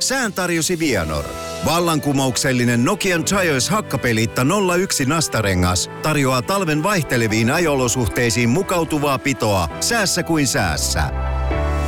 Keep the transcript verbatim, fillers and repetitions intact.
Sään tarjosi Vianor. Vallankumouksellinen Nokian Tires hakkapeliitta nolla yksi nastarengas tarjoaa talven vaihteleviin ajolosuhteisiin mukautuvaa pitoa säässä kuin säässä.